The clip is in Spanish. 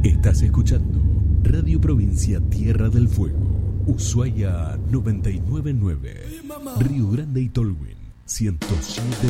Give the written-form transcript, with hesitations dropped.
Estás escuchando Radio Provincia Tierra del Fuego, Ushuaia 999, Río Grande y Tolwyn 107.